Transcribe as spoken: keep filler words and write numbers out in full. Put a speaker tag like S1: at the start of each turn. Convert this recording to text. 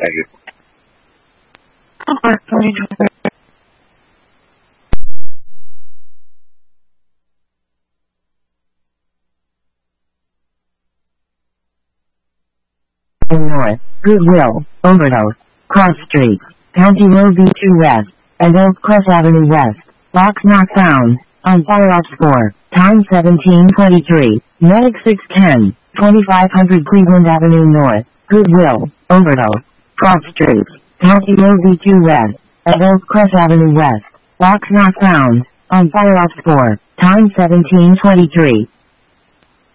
S1: Thank you.
S2: North, Goodwill, Overdose, Cross Street, County Road B two West, and Oak Crest Avenue West. Box not found. On fire off score. Time seventeen twenty-three. Medic six ten. twenty-five hundred Cleveland Avenue North, Goodwill, Overdose, Cross Street, County Road B two West, and Oak Crest Avenue West. Box not found. On fire off score. Time seventeen twenty-three.